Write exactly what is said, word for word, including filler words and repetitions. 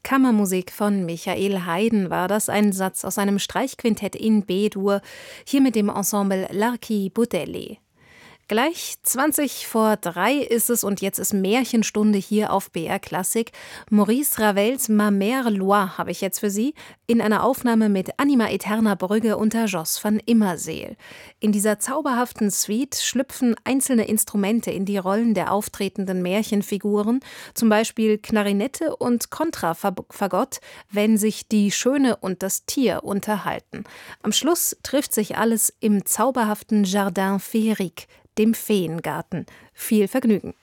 Kammermusik von Michael Haydn war das, ein Satz aus einem Streichquintett in B-Dur, hier mit dem Ensemble L'Archi Budelli. Gleich zwanzig vor drei ist es und jetzt ist Märchenstunde hier auf B R Klassik. Maurice Ravels Ma Mère Loire habe ich jetzt für Sie in einer Aufnahme mit Anima Eterna Brügge unter Jos van Immerseel. In dieser zauberhaften Suite schlüpfen einzelne Instrumente in die Rollen der auftretenden Märchenfiguren, zum Beispiel Klarinette und Kontrafagott, wenn sich die Schöne und das Tier unterhalten. Am Schluss trifft sich alles im zauberhaften Jardin Féerique, dem Feengarten. Viel Vergnügen!